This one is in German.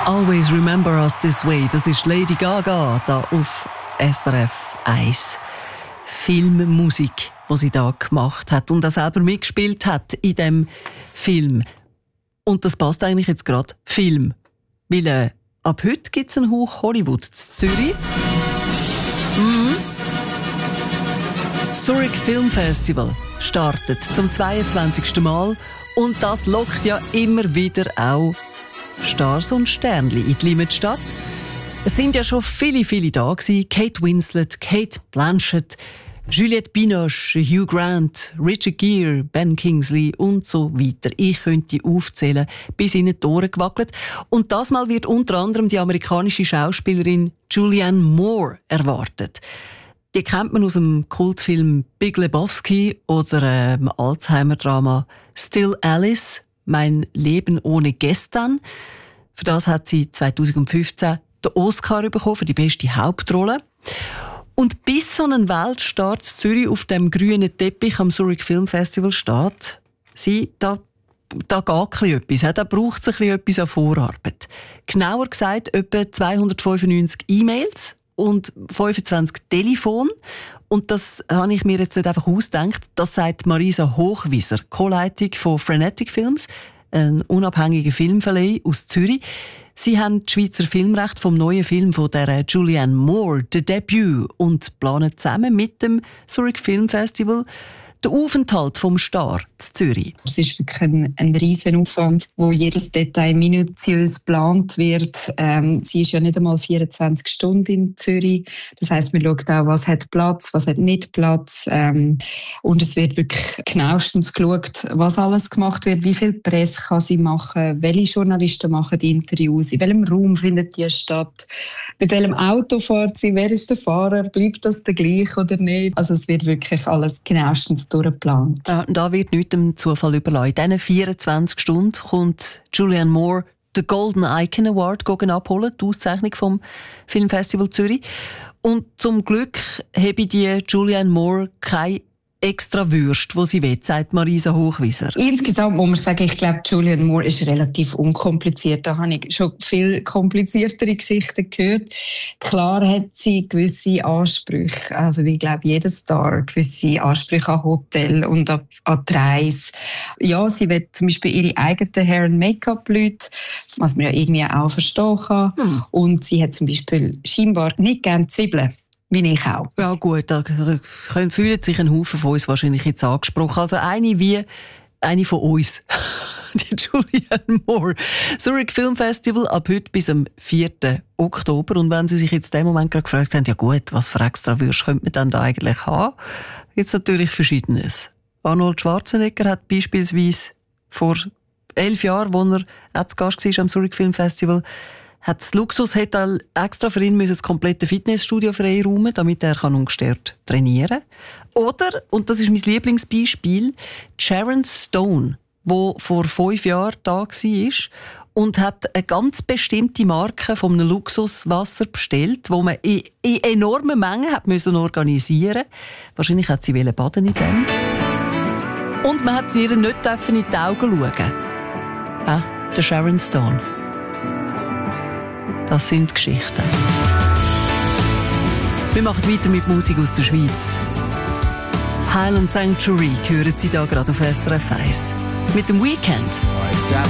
Always Remember Us This Way, das ist Lady Gaga da auf SRF 1. Filmmusik, die sie da gemacht hat und auch selber mitgespielt hat in dem Film. Und das passt eigentlich jetzt gerade, Film. Weil ab heute gibt es einen Hauch Hollywood in Zürich. Das Zurich Film Festival startet zum 22. Mal und das lockt ja immer wieder auch Stars und Sternli in die Limmatstadt. Es sind ja schon viele da gewesen. Kate Winslet, Kate Blanchett, Juliette Binoche, Hugh Grant, Richard Gere, Ben Kingsley und so weiter. Ich könnte aufzählen, bis in die Ohren gewackelt. Und das Mal wird unter anderem die amerikanische Schauspielerin Julianne Moore erwartet. Die kennt man aus dem Kultfilm Big Lebowski oder dem Alzheimer-Drama Still Alice, Mein Leben ohne Gestern. Für das hat sie 2015 den Oscar bekommen für die beste Hauptrolle. Und bis so ein Weltstar in Zürich auf dem grünen Teppich am Zurich Film Festival steht, da geht etwas. Da braucht es etwas an Vorarbeit. Genauer gesagt, etwa 295 E-Mails und 25 Telefone. Und das habe ich mir jetzt nicht einfach ausgedacht. Das sagt Marisa Hochwieser, Co-Leitung von Frenetic Films, ein unabhängiger Filmverleih aus Zürich. Sie haben das Schweizer Filmrecht vom neuen Film von der Julianne Moore, «The Debut», und planen zusammen mit dem Zurich Film Festival den Aufenthalt vom Star in Zürich. Es ist wirklich ein riesen Aufwand, wo jedes Detail minutiös geplant wird. Sie ist ja nicht einmal 24 Stunden in Zürich. Das heisst, man schaut auch, was hat Platz, was hat nicht Platz. Und es wird wirklich genauestens geschaut, was alles gemacht wird, wie viel Presse kann sie machen, welche Journalisten machen die Interviews, in welchem Raum findet die statt, mit welchem Auto fährt sie, wer ist der Fahrer, bleibt das der gleiche oder nicht. Also es wird wirklich alles genauestens durchgeplant. Da wird nichts dem Zufall überlassen. In diesen 24 Stunden kommt Julianne Moore den Golden Icon Award abholen, die Auszeichnung vom Filmfestival Zürich. Und zum Glück habe die Julianne Moore keine extra Würste, die sie will, sagt Marisa Hochwieser. Insgesamt muss man sagen, ich glaube, Julianne Moore ist relativ unkompliziert. Da habe ich schon viel kompliziertere Geschichten gehört. Klar hat sie gewisse Ansprüche, also wie, glaube jeder Star, gewisse Ansprüche an Hotel und an die Reise. Ja, sie will zum Beispiel ihre eigenen Hair- und Make-up-Leute, was man ja irgendwie auch verstehen kann. Und sie hat zum Beispiel scheinbar nicht gerne Zwiebeln. Wie ich auch. Ja gut, da fühlen sich ein Haufen von uns wahrscheinlich jetzt angesprochen. Also eine von uns. Die Julianne Moore. Zurich Film Festival ab heute bis am 4. Oktober. Und wenn Sie sich jetzt in dem Moment gerade gefragt haben, ja gut, was für extra Würste könnte man dann da eigentlich haben? Jetzt natürlich Verschiedenes. Arnold Schwarzenegger hat beispielsweise vor 11 Jahren, als er zu Gast war am Zurich Film Festival, hat das Luxushotel extra für ihn das komplette Fitnessstudio freiräumen, damit er ungestört trainieren kann. Oder, und das ist mein Lieblingsbeispiel, Sharon Stone, die vor 5 Jahren da war und hat eine ganz bestimmte Marke von einem Luxuswasser bestellt, wo man in enormen Mengen hat müssen organisieren. Wahrscheinlich hat sie baden in dem. Und man hat ihr nicht in die Augen schauen. Der Sharon Stone. Das sind Geschichten. Wir machen weiter mit Musik aus der Schweiz. Highland Sanctuary hören Sie da gerade auf SRF 1. Mit dem Weekend.